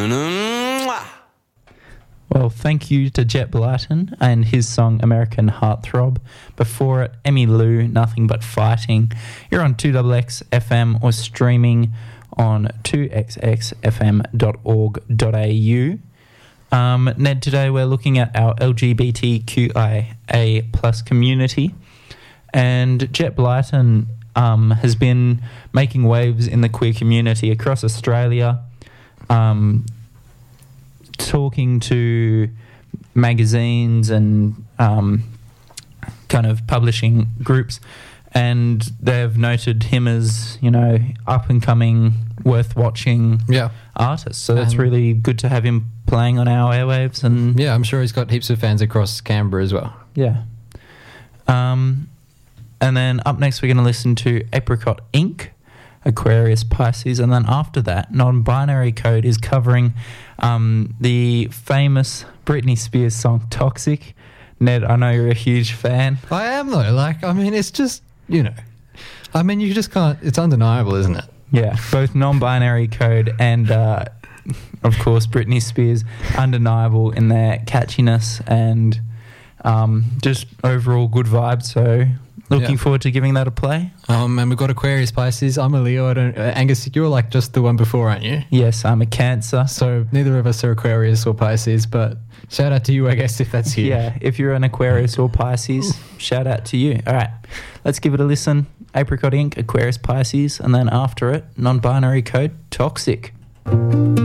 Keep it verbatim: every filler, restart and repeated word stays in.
Well, thank you to Jet Blyton and his song American Heartthrob. Before it, Emmylou, Nothing But Fighting. You're on two X X F M or streaming on two x x f m dot org dot a u. Um, Ned, today we're looking at our L G B T Q I A plus community. And Jet Blyton um, has been making waves in the queer community across Australia, um, talking to magazines and um, kind of publishing groups, and they've noted him as, you know, up-and-coming, worth-watching yeah. artist. So that's Um, really good to have him playing on our airwaves. And Yeah, I'm sure he's got heaps of fans across Canberra as well. yeah. Um, and then up next we're going to listen to Apricot Incorporated, Aquarius Pisces, and then after that, Non-Binary Code is covering um, the famous Britney Spears song Toxic. Ned, I know you're a huge fan. I am though. Like, I mean, it's just, you know, I mean, you just can't. It's undeniable, isn't it? Yeah, both Non-Binary Code and, uh, of course, Britney Spears, undeniable in their catchiness and um, just overall good vibes. So looking Yeah. forward to giving that a play. Um, and we've got Aquarius Pisces. I'm a Leo. I don't, uh, Angus, you're like just the one before, aren't you? Yes, I'm a Cancer. So neither of us are Aquarius or Pisces, but shout out to you, I guess, if that's you. Yeah, if you're an Aquarius or Pisces, shout out to you. All right, let's give it a listen. Apricot Incorporated, Aquarius Pisces, and then after it, Non-Binary Code, Toxic.